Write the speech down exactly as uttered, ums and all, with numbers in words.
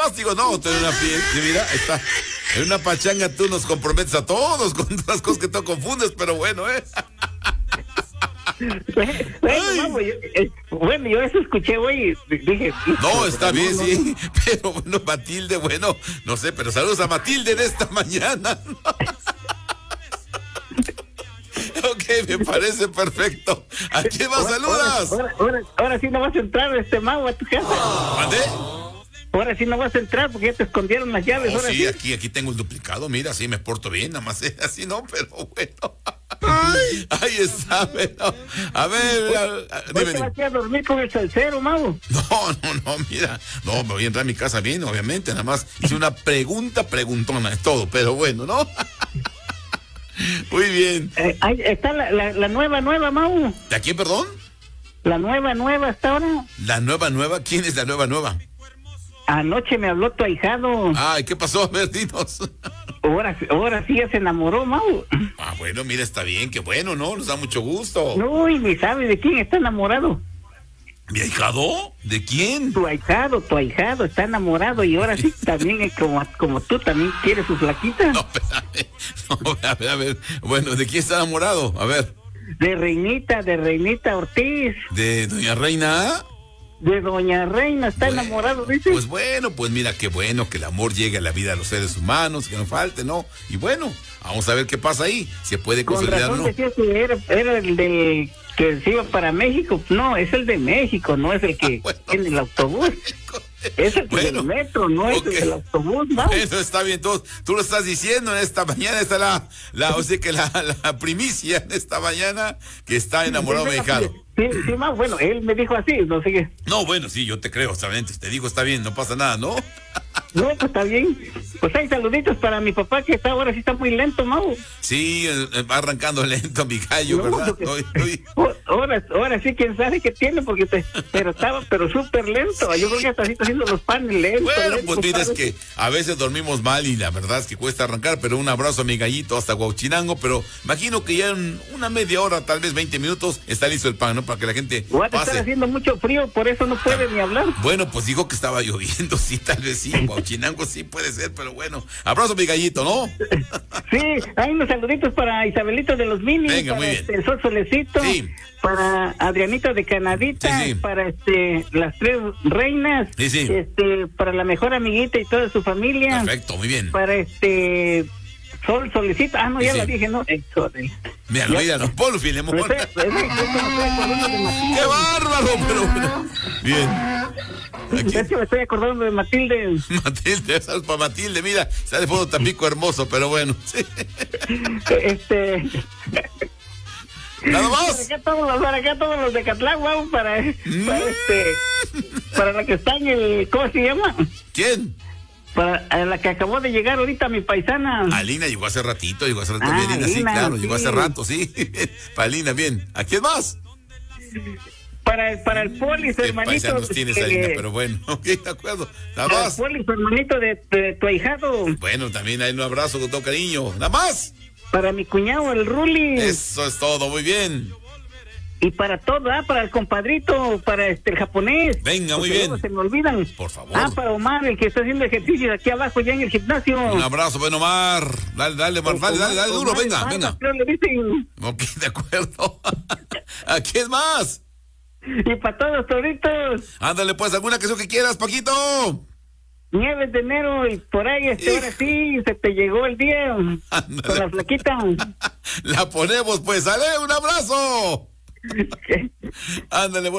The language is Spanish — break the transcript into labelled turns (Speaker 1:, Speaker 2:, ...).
Speaker 1: más digo, no, tú en una fiesta, mira, está, en una pachanga tú nos comprometes a todos con las cosas que tú confundes, pero bueno, ¿eh?
Speaker 2: Bueno, vamos, yo, eh, bueno, yo eso escuché hoy y dije...
Speaker 1: No, está
Speaker 2: no,
Speaker 1: bien,
Speaker 2: no,
Speaker 1: sí, pero bueno, Matilde, bueno, no sé, pero saludos a Matilde de esta mañana. Ok, me parece perfecto. ¿A quién más saludas?
Speaker 2: Ahora, ahora, ahora sí no vas a entrar, este Mau, a tu casa.
Speaker 1: ¿Mandé?
Speaker 2: Ahora sí no vas a entrar porque ya te escondieron las llaves.
Speaker 1: Oh,
Speaker 2: ahora
Speaker 1: sí,
Speaker 2: sí,
Speaker 1: aquí, aquí tengo el duplicado, mira, sí me porto bien, nada más es así, no, pero bueno. Ay, ahí está, pero, a ver, a, a,
Speaker 2: ¿Hoy
Speaker 1: dime,
Speaker 2: te vas
Speaker 1: dime.
Speaker 2: a dormir con el salsero, Mau?
Speaker 1: No, no, no, mira, no, me voy a entrar a mi casa bien, obviamente, nada más hice una pregunta, preguntona, es todo, pero bueno, ¿no? Muy bien.
Speaker 2: Eh, ahí está la, la, la nueva, nueva, Mau.
Speaker 1: ¿De quién, perdón?
Speaker 2: La nueva, nueva hasta ahora.
Speaker 1: La nueva, nueva, ¿quién es la nueva, nueva?
Speaker 2: Anoche me habló tu ahijado.
Speaker 1: Ay, ¿qué pasó? A ver, dinos.
Speaker 2: Ahora, ahora sí ya se enamoró, Mau.
Speaker 1: Ah, bueno, mira, está bien, qué bueno, ¿no? Nos da mucho gusto.
Speaker 2: No, y ni sabe de quién está enamorado.
Speaker 1: ¿Mi ahijado? ¿De quién?
Speaker 2: Tu ahijado, tu ahijado está enamorado y ahora sí también es como, como tú también quieres su flaquita.
Speaker 1: No, espérame. No, a ver, a ver. Bueno, ¿de quién está enamorado? A ver.
Speaker 2: De Reinita, de Reinita Ortiz.
Speaker 1: ¿De doña Reina?
Speaker 2: De Doña Reina está
Speaker 1: Bueno,
Speaker 2: enamorado, dice.
Speaker 1: Pues bueno, pues mira, qué bueno que el amor llegue a la vida de los seres humanos, que no falte, ¿no? Y bueno, vamos a ver qué pasa ahí, si puede
Speaker 2: Con
Speaker 1: consolidar o
Speaker 2: razón
Speaker 1: no.
Speaker 2: decía que era, era el del que se iba para México. No, es el de México, no es el que
Speaker 1: Ah, bueno.
Speaker 2: tiene el autobús. Es el que
Speaker 1: Bueno,
Speaker 2: del metro, no es
Speaker 1: ok.
Speaker 2: el del autobús, ¿no?
Speaker 1: Eso está bien, tú, tú lo estás diciendo en esta mañana, está la, la, o sea que la, la primicia en esta mañana que está enamorado de mi ahijado.
Speaker 2: Sí, sí, más bueno, él me dijo así, no sé qué.
Speaker 1: No, bueno, sí, yo te creo, obviamente, te digo, está bien, no pasa nada, ¿no?
Speaker 2: No, pues está bien. Pues hay saluditos para mi papá que está ahora sí está muy lento, Mau.
Speaker 1: Sí, eh, va arrancando lento mi gallo,
Speaker 2: No,
Speaker 1: ¿verdad?
Speaker 2: porque-
Speaker 1: Estoy- estoy-
Speaker 2: o- Ahora, ahora sí, quién sabe qué tiene, porque te, pero estaba, pero súper lento. Yo creo que hasta así está haciendo los panes lentos.
Speaker 1: Bueno,
Speaker 2: lentos,
Speaker 1: pues mira, es
Speaker 2: ¿sabes?
Speaker 1: que a veces dormimos mal y la verdad es que cuesta arrancar, pero un abrazo a mi gallito hasta Huauchinango, pero imagino que ya en una media hora, tal vez veinte minutos, está listo el pan, ¿no? Para que la gente
Speaker 2: Va a estar
Speaker 1: pase.
Speaker 2: haciendo mucho frío, por eso no puede ni hablar.
Speaker 1: Bueno, pues dijo que estaba lloviendo, sí, tal vez sí, Huauchinango sí puede ser, pero bueno, abrazo a mi gallito, ¿no?
Speaker 2: Sí, hay unos saluditos para Isabelito de los Minis,
Speaker 1: Venga,
Speaker 2: para
Speaker 1: muy bien.
Speaker 2: este, el Sol Solecito,
Speaker 1: Sí.
Speaker 2: para Adrianito de Canadita,
Speaker 1: Sí, sí.
Speaker 2: para este las tres reinas,
Speaker 1: Sí, sí.
Speaker 2: este para la mejor amiguita y toda su familia,
Speaker 1: Perfecto, muy bien.
Speaker 2: para este Sol Solecito, ah no,
Speaker 1: Sí,
Speaker 2: ya
Speaker 1: sí.
Speaker 2: la dije, no, eh, sorry.
Speaker 1: Míralo,
Speaker 2: Ya.
Speaker 1: míralo, ponlo, Filemón.
Speaker 2: Me estoy- me estoy- me estoy acordando de Matilde.
Speaker 1: ¡Qué bárbaro! Pero bueno, bien. Aquí,
Speaker 2: Es que me estoy acordando de Matilde.
Speaker 1: Matilde, ¿sabes? Para Matilde, mira, sale fondo Tampico hermoso, pero bueno, sí.
Speaker 2: Este
Speaker 1: Nada
Speaker 2: Para
Speaker 1: más.
Speaker 2: acá todos los, para acá todos los de Catlán, guau, para,
Speaker 1: Mm.
Speaker 2: para este, para la que está en el, ¿cómo se llama?
Speaker 1: ¿Quién?
Speaker 2: Para a la que acabó de llegar ahorita mi paisana.
Speaker 1: Alina llegó hace ratito, llegó hace rato,
Speaker 2: Ah,
Speaker 1: bien, Alina, sí,
Speaker 2: Alina,
Speaker 1: claro,
Speaker 2: sí.
Speaker 1: llegó hace rato, sí. Para Alina, bien. ¿A quién más?
Speaker 2: Para el, para el poli, su
Speaker 1: ¿Qué
Speaker 2: hermanito.
Speaker 1: paisanos tienes,
Speaker 2: eh,
Speaker 1: Alina? Pero bueno, ok, de acuerdo. Nada
Speaker 2: para el
Speaker 1: más.
Speaker 2: poli, su hermanito de, de tu ahijado.
Speaker 1: Bueno, también hay un abrazo con todo cariño. Nada más.
Speaker 2: Para mi cuñado, el Ruli.
Speaker 1: Eso es todo, muy bien.
Speaker 2: Y para todo, ah, para el compadrito, para este el japonés.
Speaker 1: Venga, muy
Speaker 2: Porque
Speaker 1: bien.
Speaker 2: luego se me olvidan.
Speaker 1: Por favor.
Speaker 2: Ah, para Omar, el que está haciendo ejercicio aquí abajo ya en el gimnasio.
Speaker 1: Un abrazo, bueno, Omar. Dale, dale, Omar, dale, dale, dale duro,
Speaker 2: Omar
Speaker 1: venga,
Speaker 2: Esparza,
Speaker 1: venga.
Speaker 2: creo le dicen.
Speaker 1: Ok, de acuerdo. ¿A quién más?
Speaker 2: Y para todos los toritos,
Speaker 1: Ándale, pues, alguna canción que quieras, Paquito.
Speaker 2: Nieves de enero y por ahí, este,
Speaker 1: Hijo.
Speaker 2: ahora sí, se te llegó el día
Speaker 1: Ándale.
Speaker 2: con la flaquita.
Speaker 1: La ponemos, pues, sale, un abrazo. Ándale,